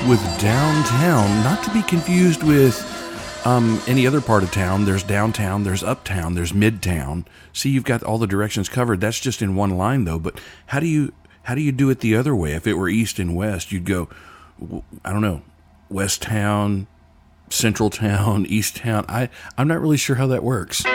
with downtown, not to be confused with any other part of town. There's downtown, there's uptown, there's midtown. See, you've got all the directions covered. That's just in one line, though. But how do you do it the other way? If it were east and west, you'd go, I don't know, west town, central town, east town. I'm not really sure how that works.